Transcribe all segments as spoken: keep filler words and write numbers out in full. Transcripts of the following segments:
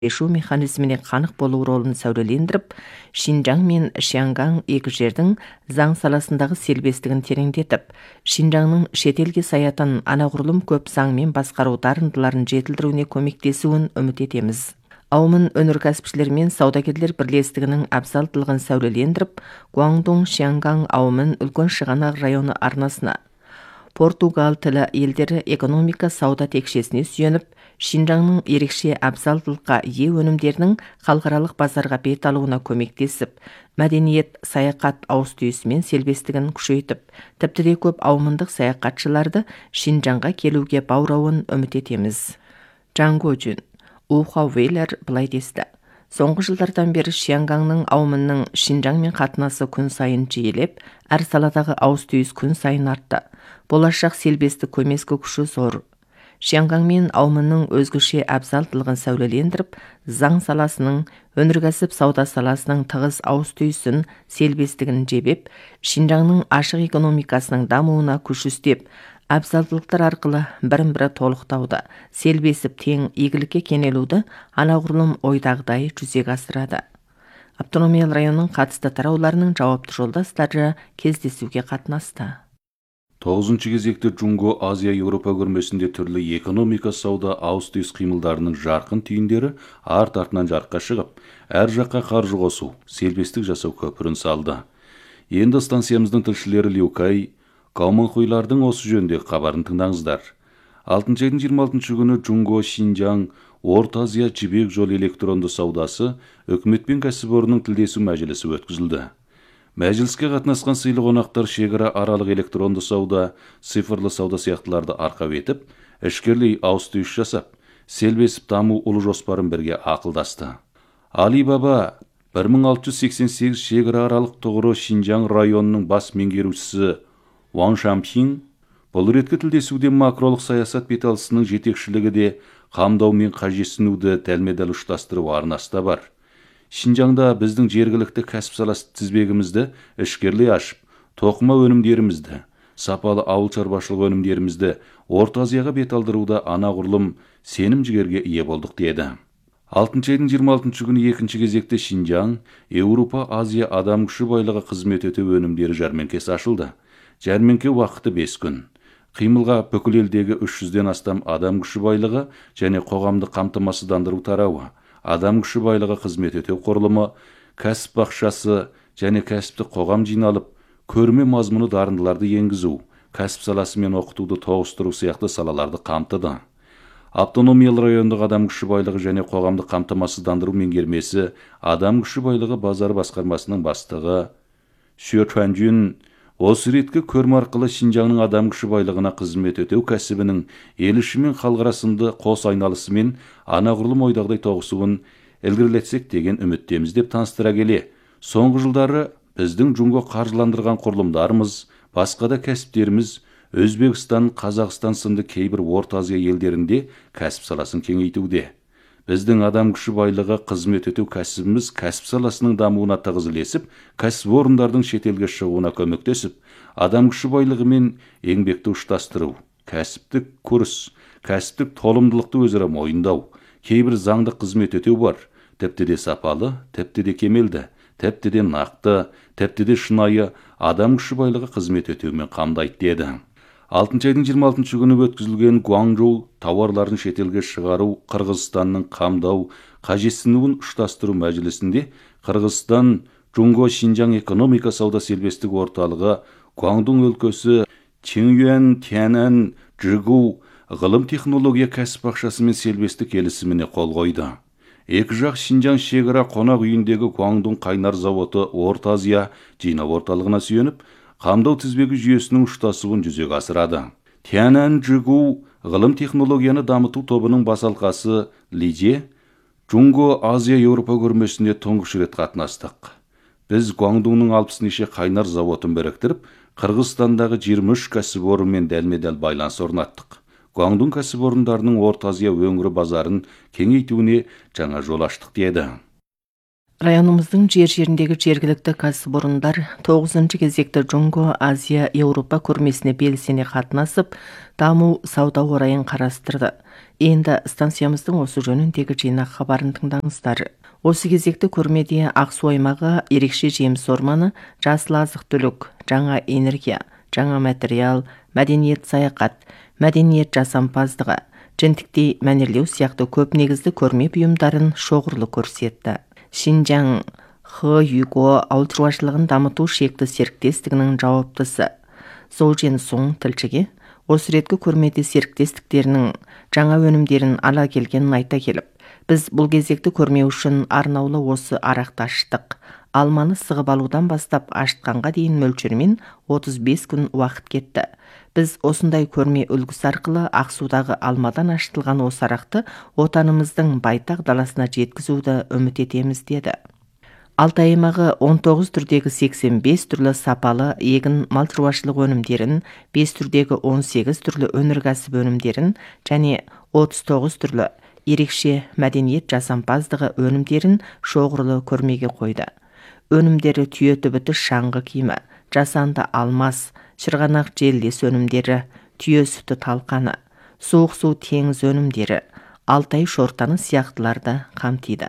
шешу механизміне қанық болу ролын сәулелендіріп, Шинжаң мен Шианган екі жердің заң саласындағы селбестігін тереңдетіп, Шинжаңның шетелге саятын анағұрлым көп заңмен басқару дарындыларын жетілдіруіне көмектесуін үміт етеміз. Аумын өнеркәсіпшілер мен саудагерлер бірлестігінің абзалдылығын сәулелендіріп, Гуандун Шианган аумын үлкен шығанақ районы арнасына, Португал тілі елдері экономика сауда текшесіне сүйеніп, Шинжаңның ерекше абзалдылыққа ие өнімдерінің халықаралық базарға бет алуына көмектесіп, мәдениет, саяхат ауыс-түйісімен селбестігін күшейтіп, тіпті де көп аумындық саяхатшыларды Шинжаңға келуге баурауын үміт етеміз. Джанго Джун, Ухау Вейлер былай десті. Соңғы жылдардан бері Шиангаңның аумының Шинжаңмен қатынасы күн сайын жиілеп, әр саладағы ауыс-түйіс күн сайын артты. Болашақ селбесті көмескі күші зор. Шианган мен аумының өзгеше абзалдылығын сәулелендіріп, заң саласының, өнеркәсіп сауда саласының тығыз ауыс-түйісін селбестігін жебеп, Шинжаңның ашық экономикасының дамуына күш үстеп, абзалдылықтар арқылы бірін-бірі толықтауды, селбесіп тең игілікке кенелуді анағұрлым ойдағыдай жүзеге асырады. Автономиялы районның қатысты тарауларының жауапты жолдастары кездесуге қатынасты. тоғызыншы кезекте Джунго Азия Еуропа көрмесінде түрлі экономика сауда ауыс-түйіс қимылдарының жарқын түйіндері арт-артынан жарыққа шығып, әр жаққа қаржы қосу, селбестік жасау көпірін салды. Енді станциямыздың тілшілері Леукай, Кауманхуйлардың осы жөнде хабарын тыңдаңыздар. алтыншы айдың жиырма алтыншы күні Джунго Шинжаң Орта Азия жібек жол электронды саудасы үкіметпен кәсіпорынның тілдесу мәжілісі өткізілді. Мәжіліске қатынасқан сыйлы қонақтар шекара аралық электронды сауда, цифрлы сауда сияқтыларды арқау етіп, ішкерлей ауыс-түйіс жасап, селбесіп даму ұлы жоспарын бірге ақылдасты. Алибаба бір мың алты жүз сексен сегіз шекара аралық тұғыры Шинжаң районының бас меңгерушісі Ван Шампин бұл реткі тілдесуде макролық саясат беталысының жетекшілігі де қамдау мен қажесінуді дәлме-дәл ұштастыру арнаста бар. Шинжаңда біздің жергілікті кәсіп саласы тізбегімізді ішкерлей ашып, тоқыма өнімдерімізді, сапалы ауыл шаруашылығы өнімдерімізді Орта Азияға бет алдыруда анағұрлым сенім жігерге ие болдық деді. алтыншы айдың жиырма алтыншы күні екінші кезекте Шинжаң Еуропа Азия адам күші байлығы қызмет ету өнімдері жәрмеңкесі ашылды. Жәрмеңке уақыты бес күн. Қимылға бүкіл елдегі үш жүзден астам адам күші байлығы және қоғамды қамтамасыздандыру тарауы, адам күші байлығы қызмет ету құрылымы, кәсіп бақшасы және кәсіптік қоғам жиналып, көрме мазмұны дарындыларды енгізу, кәсіп саласы мен оқытуды тоғыстыру сияқты салаларды қамтыды. Автономиялы райондық адам күші байлығы және қоғамды қамтамасыздандыру меңгермесі адам күші байлығы базар басқармасының бастығы Шүе Чуанжун осы реткі көрме арқылы Шинжаңның адам күші байлығына қызмет өтеу кәсібінің ел іші мен халық арасында қос айналысымен анағұрлым ойдағыдай тоғысуын ілгерілетсек деген үміттеміз деп таныстыра келе, соңғы жылдары біздің Джунго қаржыландырған құрылымдарымыз, басқа да кәсіптеріміз Өзбекстан, Қазақстан сынды кейбір Орта Азия елдерінде кәсіп саласын кеңейтуде. Біздің адам күші байлығы қызмет өтеу кәсібіміз кәсіп саласының дамуына тығыз ілесіп, кәсіп орындардың шетелге шығуына көмектесіп, адам күші байлығы мен еңбекті ұштастыру, кәсіптік курс, кәсіптік толымдылықты өзара мойындау, кейбір заңды қызмет өтеу бар, тіпті де сапалы, тіпті де кемелді, тіпті де нақты, тіпті де шынайы адам күші байлығы қызмет өтеумен қамдайды деді. алтыншы айдың жиырма алтыншы күні өткізілген Гуанчжоу тауарларын шетелге шығару, Қырғызстанның қамдау, қажетсінуін ұштастыру мәжілісінде Қырғызстан Джунго Шинжаң экономика сауда селбестік орталығы, Гуандун өлкөсі, Чинюэн, Тяньань, Жигу ғылым технология кәсіп бақшасы мен селбестік келісіміне қол қойды. Екі жақ Шинжаң шекара қонақ үйіндегі Гуандун қайнар зауыты Орта Азия жинау орталығына сүйеніп, қамдау тізбегі жүйесінің ұштасуын жүзеге асырады. Тяньань Жигу ғылым технологияны дамыту тобының басалқасы Лиже Джунго Азия Еуропа көрмесіне тұңғыш рет қатынастық. Біз Гуандунның алпыс неше қайнар зауытын біріктіріп, Қырғызстандағы жиырма үш кәсіпорынмен дәлме-дәл байланыс орнаттық. Гуандун кәсіпорындарының Орта Азия өңірі базарын кеңейтуіне жаңа жол аштық деді. Районымыздың жер-жеріндегі жергілікті кәсіпорындар тоғызыншы кезекті Джунго Азия Еуропа көрмесіне белсене қатынасып, даму сауда орайын қарастырды. Енді станциямыздың осы жөніндегі жинақ хабарын тыңдаңыздар. Осы кезекті көрмеде Ақсу аймағы ерекше жеміс орманы, жасыл азық түлік, жаңа энергия, жаңа материал, мәдениет саяхат, мәдениет жасампаздығы, жентіктей мәнерлеу сияқты көп негізді көрме бұйымдарын шоғырлы көрсетті. Шинжаң Х Юго ауыл шаруашылығын дамыту шекті серіктестігінің жауаптысы Зоу Женсун тілшіге осы реткі көрмеде серіктестіктерінің жаңа өнімдерін ала келгенін айта келіп, біз бұл кезекті көрме үшін арнаулы осы арақты аштық. Алманы сығып алудан бастап ашытқанға дейін мөлшермен отыз бес күн уақыт кетті. Біз осындай көрме үлгісі арқылы Ақсудағы алмадан ашытылған осы арақты отанымыздың байтақ даласына жеткізуді үміт етеміз деді. Алтай аймағы он тоғыз түрдегі сексен бес түрлі сапалы егін мал шаруашылық өнімдерін, бес түрдегі он сегіз түрлі өнеркәсіп өнімдерін және отыз тоғыз түрлі ерекше мәдениет жасампаздығы өнімдерін шоғырлы көрмеге қойды. Өнімдері түйе түбіті шаңғы киімі, жасанды алмас, шырғанақ желдес өнімдері, түйе сүті талқаны, суық су теңіз өнімдері, Алтай шортаны сияқтыларды қамтиды.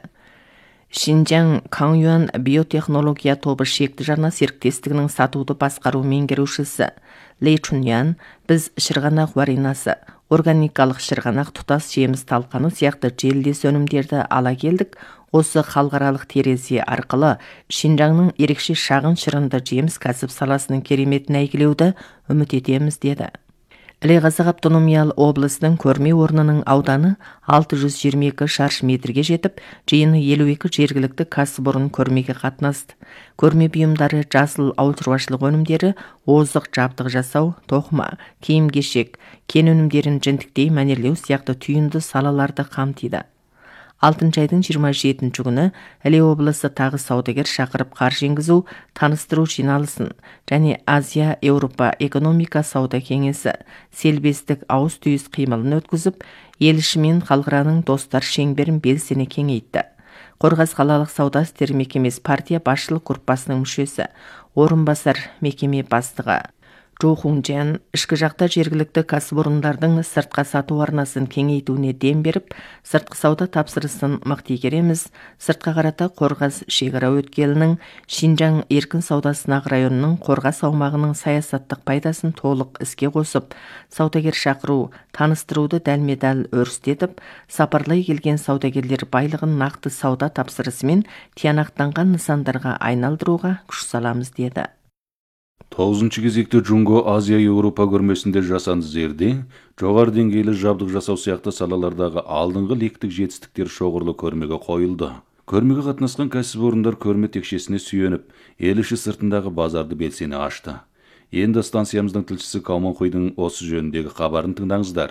Шинжаң Каңюан биотехнология тобы шекті жарна серіктестігінің сатуды басқару меңгерушісі Лей Чуньян, біз шырғанақ варинасы, органикалық шырғанақ тұтас жеміс талқаны сияқты желдес өнімдерді ала келдік. Осы халықаралық терезе арқылы Шинжаңның ерекше шағын шырынды жеміс кәсіп саласының кереметін әйгілеуді үміт етеміз деді. Іле-Қазақ автономиялы облысының көрме орнының ауданы алты жүз жиырма екі шаршы метрге жетіп, жиыны елу екі жергілікті кәсіпорын көрмеге қатынасты. Көрме бұйымдары жасыл ауыл шаруашылық өнімдері, озық жабдық жасау, тоқыма, киім-кешек, кен өнімдерін жентіктей мәнерлеу сияқты түйінді салаларды қамтиды. алтыншы айдың жиырма жетінші күні Іле облысы тағы саудагер шақырып қаржы енгізу, таныстыру жиналысын және Азия Еуропа экономика сауда кеңесі селбестік ауыз түйіс қимылын өткізіп, ел іші мен халықараның достар шеңберін белсене кеңейтті. Қорғас қалалық сауда істері мекемесі партия басшылық группасының мүшесі, орынбасар мекеме бастығы Жу Хунжан ішкі жақта жергілікті кәсіпорындардың сыртқа сату арнасын кеңейтуіне дем беріп, сыртқы сауда тапсырысын мықты игереміз. Сыртқа қарата Қорғас шекара өткелінің Шинжаң еркін сауда сынақ районының Қорғас аумағының саясаттық пайдасын толық іске қосып, саудагер шақыру, таныстыруды дәлме-дәл өрістетіп, сапарлай келген саудагерлер байлығын нақты сауда тапсырысымен тиянақтанған нысандарға айналдыруға күш саламыз деді. тоғызыншы кезекте Джунго Азия Еуропа көрмесінде жасанды зерде, жоғары деңгейлі жабдық жасау сияқты салалардағы алдыңғы лектік жетістіктер шоғырлы көрмеге қойылды. Көрмеге қатынасқан кәсіпорындар көрме текшесіне сүйеніп, ел іші сыртындағы базарды белсене ашты. Енді станциямыздың тілшісі Кауманхойдың осы жөніндегі хабарын тыңдаңыздар.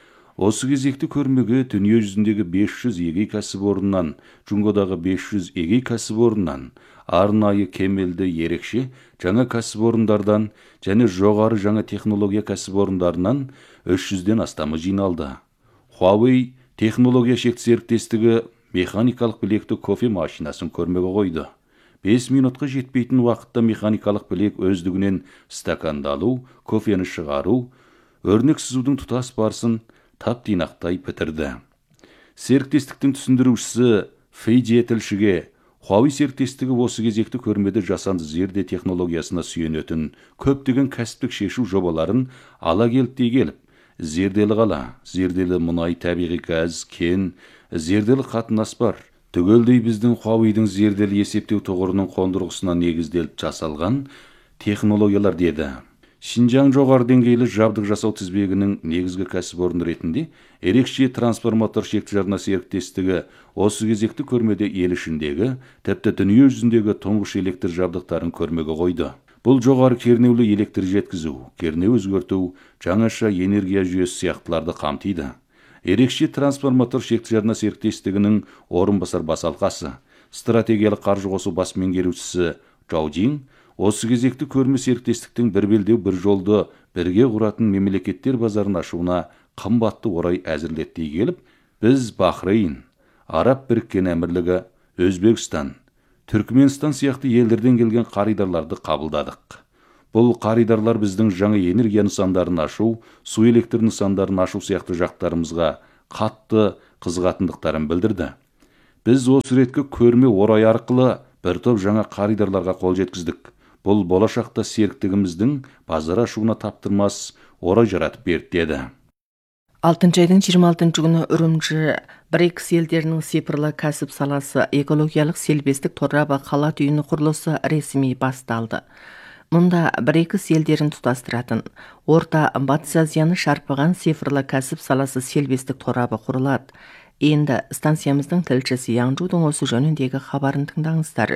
Осы кезекті көрмеге дүние жүзіндегі бес жүз егей кәсіпорыннан, Джунгодағы бес жүз егей кәсіпорыннан, арнайы кемелді ерекше жаңа кәсіпорындардан және жоғары жаңа технология кәсіпорындарынан үш жүзден астамы жиналды. Huawei технология шекті серіктестігі механикалық білекті кофе машинасын көрмеге қойды. бес минутқа жетпейтін уақытта механикалық білек өздігінен стакандалу, кофені шығару, өрнек сызудың тұтас барысын тап-тинақтай бітірді. Серіктестіктің түсіндірушісі Фейдже тілшіге Huawei серіктестігі осы кезекті көрмеде жасанды зерде технологиясына сүйенетін көптеген кәсіптік шешу жобаларын ала келді келіп, зерделі қала, зерделі мұнай, табиғи газ, кен, зерделі қатынас бар. Түгелдей біздің Huaweiдің зерделі есептеу тұғырының қондырғысына негізделіп жасалған технологиялар деді. Шинжаң жоғары деңгейлі жабдық жасау тізбегінің негізгі кәсіпорын ретінде ерекше трансформатор шекті жарна серіктестігі осы кезекті көрмеде ел ішіндегі, тіпті дүние жүзіндегі тұңғыш электр жабдықтарын көрмеге қойды. Бұл жоғары кернеулі электр жеткізу, кернеу өзгерту, жаңаша энергия жүйесі сияқтыларды қамтиды. Ерекше трансформатор шекті жарна серіктестігінің орынбасар бас алқасы, стратегиялық қаржы қосу бас меңгерушісі Жау Жин осы кезекті көрме серіктестіктің бір белдеу бір жолды бірге құратын мемлекеттер базарын ашуына қымбатты орай әзірлетті келіп, біз Бахрейн, Араб біріккен әмірлігі, Өзбекстан, Түркменстан сияқты елдерден келген қаридарларды қабылдадық. Бұл қаридарлар біздің жаңа энергия нысандарын ашу, су электр нысандарын ашу сияқты жақтарымызға қатты қызығатындықтарын білдірді. Біз осы ретке көрме орай арқылы бір топ жаңа қаридарларға қол жеткіздік. Бұл болашақта серіктігіміздің базар ашуына таптырмас орай жаратып берді деді. алтыншы айдың жиырма алтыншы күні Үрімжі БРИКС елдерінің цифрлы кәсіп саласы экологиялық селбестік торабы қала түйіні құрылысы ресми басталды. Мұнда БРИКС елдерін тұтастыратын орта Батыс Азияны шарпыған цифрлы кәсіп саласы селбестік торабы құрылады. Енді станциямыздың тілшісі Яңжудың осы жөніндегі хабарын тыңдаңыздар.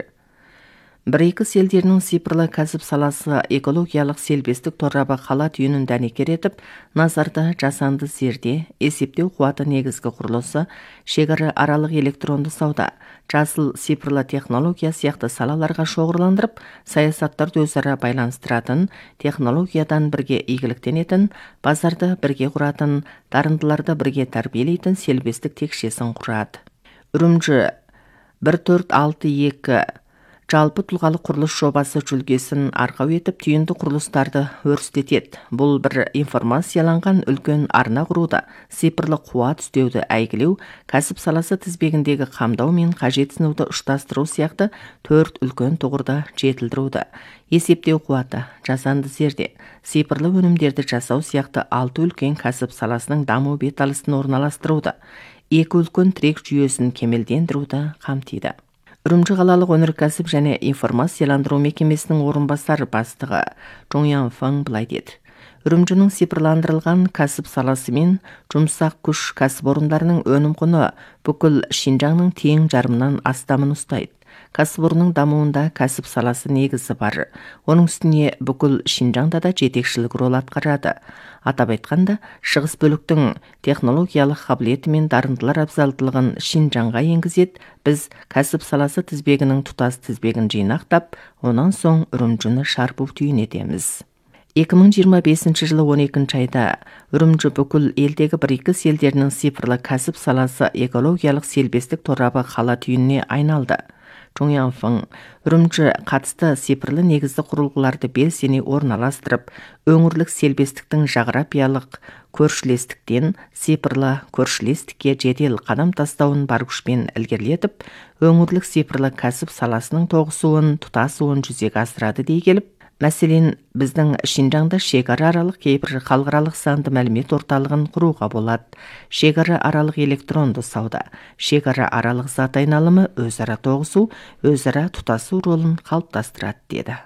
БРИКС елдерінің цифрлы кәсіп саласы экологиялық селбестік торабы қала түйінін дәнекер етіп, назарда жасанды зерде, есептеу қуаты негізгі құрылысы, шекара аралық электронды сауда, жасыл цифрлы технология сияқты салаларға шоғырландырып, саясаттарды өзара байланыстыратын, технологиядан бірге игіліктенетін, базарды бірге құратын, дарындыларды бірге тәрбиелейтін селбестік текшесін құрады. Үрімжі бір төрт алты екі жалпы тұлғалы құрылыс жобасы жүлгесін арқау етіп түйінді құрылыстарды өрістетеді. Бұл бір информацияланған үлкен арна құруды, цифрлы қуат үстеуді әйгілеу, кәсіп саласы тізбегіндегі қамдау мен қажетсінуді ұштастыру сияқты төрт үлкен тұғырды жетілдіруді. Есептеу қуаты, жасанды зерде, цифрлы өнімдерді жасау сияқты алты үлкен кәсіп саласының даму беталысын орналастыруды, екі үлкен тірек жүйесін кемелдендіруді қамтиды. Үрімжі қалалық өнеркәсіп және информацияландыру мекемесінің орынбасар бастығы Жоңян Фаң былай деді. Үрімжінің цифрландырылған кәсіп саласы мен жұмсақ күш кәсіпорындарының өнім құны бүкіл Шинжаңның тең жарымнан астамын ұстайды. Кәсіпорынның дамуында кәсіп саласы негізі бар. Оның үстіне бүкіл Шинжаңда да жетекшілік рол атқарады. Атап айтқанда, шығыс бөліктің технологиялық қабілеті мен дарындылар абзалдылығын Шинжаңға енгізеді. Біз кәсіп саласы тізбегінің тұтас тізбегін жинақтап, онан соң Үрімжіні шарпу түйін етеміз. екі мың жиырма бесінші жылы он екінші айда Үрімжі бүкіл елдегі БРИКС елдерінің цифрлы кәсіп саласы экологиялық селбестік торабы қала түйініне айналды. Жоңян Фаң Үрімжі қатысты цифрлы негізді құрылғыларды белсене орналастырып, өңірлік селбестіктің жағрапиялық көршілестіктен цифрлы көршілестікке жедел қадам тастауын бар күшпен ілгерілетіп, өңірлік цифрлы кәсіп саласының тоғысуын, тұтасуын жүзеге асырады дей келіп, мәселен, біздің Шинжаңда шекара аралық кейбір халықаралық санды мәлімет орталығын құруға болады. Шекара аралық электронды сауда, шекара аралық зат айналымы өзара тоғысу, өзара тұтасу ролын қалыптастырады деді.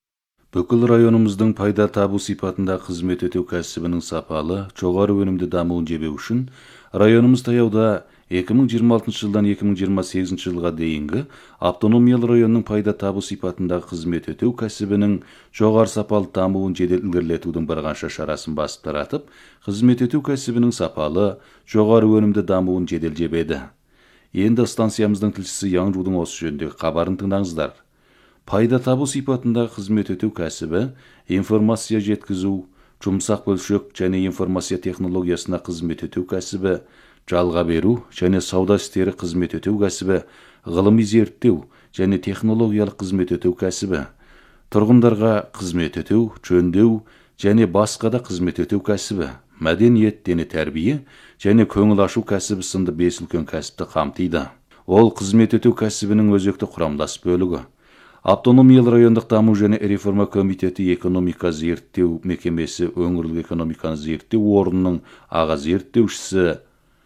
Бүкіл районымыздың пайда табу сипатында қызмет ету кәсібінің сапалы, жоғары өнімді дамуын жебеу үшін районымыз таяуда екі мың жиырма алтыншы жылдан екі мың жиырма сегізінші жылға дейінгі автономиялы районның пайда табу сипатындағы қызмет ету кәсібінің жоғары сапалы дамуын жедел ілгерілетудің бірқанша шарасын басып таратып, қызмет ету кәсібінің сапалы, жоғары өнімді дамуын жедел жебеді. Енді станциямыздың тілшісі Яңжудың осы жөніндегі хабарын тыңдаңыздар. Пайда табу сипатындағы қызмет ету кәсібі информация жеткізу, жұмсақ бөлшек және информация технологиясына қызмет ету кәсібі, жалға беру және сауда істері қызмет ету кәсібі, ғылыми зерттеу және технологиялық қызмет ету кәсібі, тұрғындарға қызмет ету, жөндеу және басқа да қызмет ету кәсібі, мәдениет, дене тәрбие және көңіл ашу кәсібі сынды бес үлкен кәсіпті қамтиды. Ол қызмет ету кәсібінің өзекті құрамдас бөлігі. Автономиялы райондық даму және реформа комитеті экономика зерттеу мекемесі өңірлік экономиканы зерттеу орнының аға зерттеушісі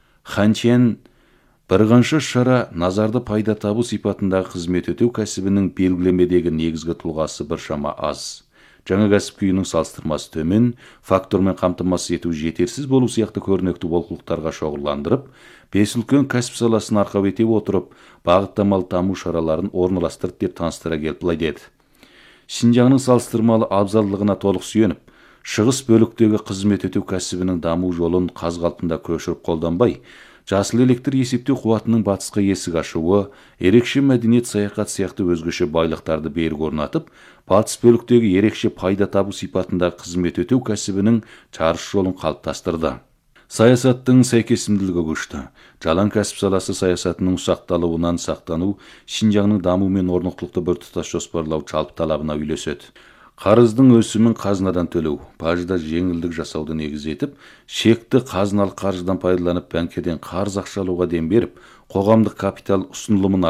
Ханчен бірқанша шара назарды пайда табу сипатындағы қызмет ету кәсібінің белгілемедегі негізгі тұлғасы біршама аз. Жаңа кәсіп күйінің салыстырмасы төмен, фактормен қамтамасыз ету жетерсіз болу сияқты көрнекті олқылықтарға шоғырландырып, бес үлкен кәсіп саласын арқау ете отырып, бағыттамалы даму шараларын орналастырды деп таныстыра келіп былай деді. Шинжаңның салыстырмалы абзалдылығына толық сүйеніп, шығыс бөліктегі қызмет ету кәсібінің даму жолын қаз қалпында көшіріп қолданбай, жасыл электр есептеу қуатының батысқа есік ашуы, ерекше мәдениет саяхат сияқты өзгеше байлықтарды берік орнатып, батыс бөліктегі ерекше пайда табу сипатында қызмет ету кәсібінің жарыс жолын қалыптастырды. Саясаттың сәйкесімділігі күшті. Жалаң кәсіп саласы саясатының ұсақталуынан сақтану, Шинжаңның даму мен орнықтылықты біртұтас жоспарлау жалпы талабына үйлеседі. Қарыздың өсімін қазынадан төлеу, бажда жеңілдік жасауды негіз етіп, шекті қазыналық қаржыдан пайдаланып бәңкеден қарыз ақша алуға дем беріп, қоғамдық капитал ұсынылымын